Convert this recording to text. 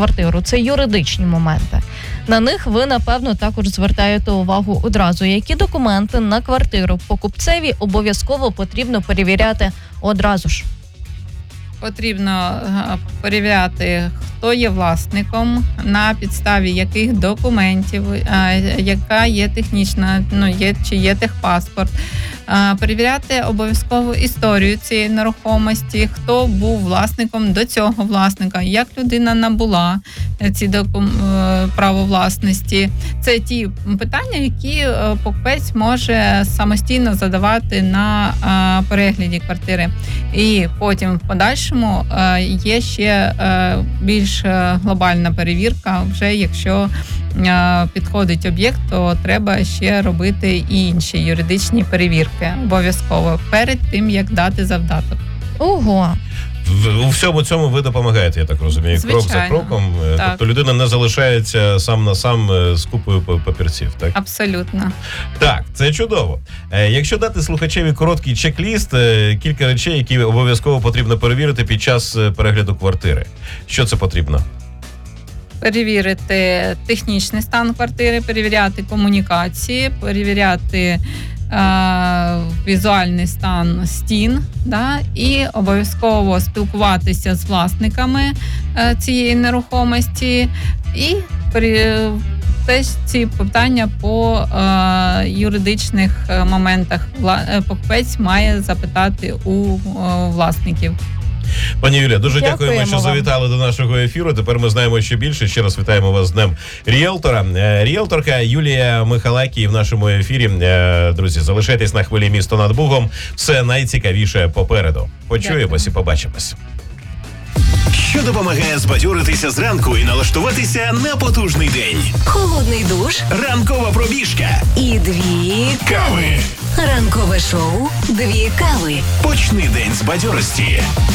квартиру. Це юридичні моменти. На них ви, напевно, також звертаєте увагу одразу. Які документи на квартиру покупцеві обов'язково потрібно перевіряти одразу ж? Потрібно перевіряти, хто є власником, на підставі яких документів, яка є технічна, чи є техпаспорт. Перевіряти обов'язково історію цієї нерухомості, хто був власником до цього власника, як людина набула ці право власності. Це ті питання, які покупець може самостійно задавати на перегляді квартири. І потім в подальшому є ще більш глобальна перевірка. Вже якщо підходить об'єкт, то треба ще робити і інші юридичні перевірки обов'язково перед тим, як дати завдаток. Ого! У всьому цьому ви допомагаєте, я так розумію, звичайно, крок за кроком. Так. Тобто людина не залишається сам на сам з купою папірців, так? Абсолютно. Так, це чудово. Якщо дати слухачеві короткий чек-ліст, кілька речей, які обов'язково потрібно перевірити під час перегляду квартири. Що це потрібно? Перевірити технічний стан квартири, перевіряти комунікації, перевіряти візуальний стан стін, і обов'язково спілкуватися з власниками цієї нерухомості і теж ці питання по юридичних моментах покупець має запитати у власників. Пані Юлія, дуже дякуємо, що вам завітали до нашого ефіру. Тепер ми знаємо ще більше. Ще раз вітаємо вас з Днем ріелтора. Ріелторка Юлія Михалакій в нашому ефірі. Друзі, залишайтесь на хвилі «Місто над Бугом». Все найцікавіше попереду. Почуємось і побачимось. Що допомагає збадьоритися зранку і налаштуватися на потужний день. Холодний душ, Ранкова пробіжка і 2 кави. Ранкове шоу «2 кави». Почни день з бадьорості.